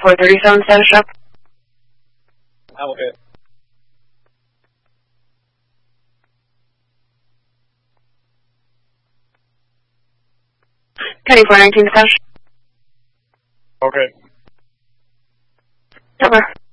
437 status shop. I'm okay. Penny 419 status. Okay. Over.